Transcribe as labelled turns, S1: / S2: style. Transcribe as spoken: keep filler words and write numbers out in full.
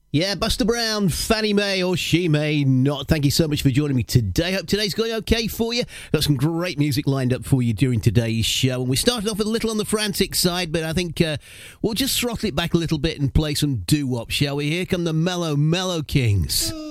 S1: Yeah, Buster Brown, Fannie Mae, or she may not. Thank you so much for joining me today. Hope today's going okay for you. Got some great music lined up for you during today's show. And we started off with a little on the frantic side, but I think uh, we'll just throttle it back a little bit and play some doo-wop, shall we? Here come the Mellow Mellow Kings.